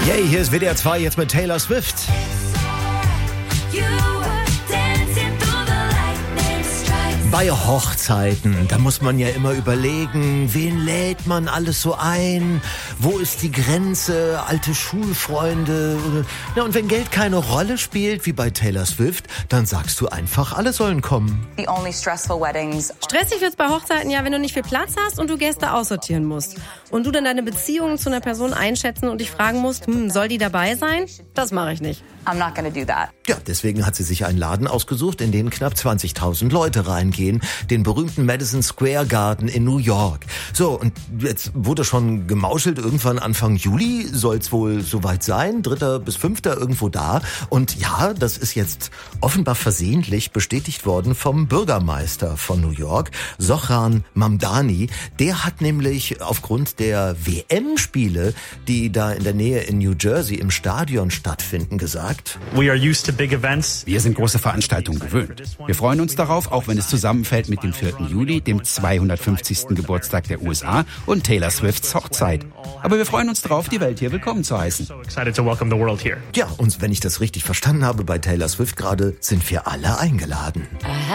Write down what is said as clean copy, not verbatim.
Yay, hier ist WDR 2 jetzt mit Taylor Swift. Bei Hochzeiten, da muss man ja immer überlegen, wen lädt man alles so ein, wo ist die Grenze, alte Schulfreunde. Na, und wenn Geld keine Rolle spielt, wie bei Taylor Swift, dann sagst du einfach, alle sollen kommen. Stressig wird's bei Hochzeiten ja, wenn du nicht viel Platz hast und du Gäste aussortieren musst. Und du dann deine Beziehung zu einer Person einschätzen und dich fragen musst, soll die dabei sein? Das mache ich nicht. I'm not gonna do that. Ja, deswegen hat sie sich einen Laden ausgesucht, in den knapp 20.000 Leute reingehen, den berühmten Madison Square Garden in New York. So, und jetzt wurde schon gemauschelt, irgendwann Anfang Juli soll's wohl soweit sein, 3. bis 5. irgendwo da. Und ja, das ist jetzt offenbar versehentlich bestätigt worden vom Bürgermeister von New York, Zohran Mamdani. Der hat nämlich aufgrund der WM-Spiele, die da in der Nähe in New Jersey im Stadion stattfinden, gesagt: Wir sind große Veranstaltungen gewöhnt. Wir freuen uns darauf, auch wenn es zusammenfällt mit dem 4. Juli, dem 250. Geburtstag der USA und Taylor Swifts Hochzeit. Aber wir freuen uns darauf, die Welt hier willkommen zu heißen. Ja, und wenn ich das richtig verstanden habe, bei Taylor Swift gerade sind wir alle eingeladen.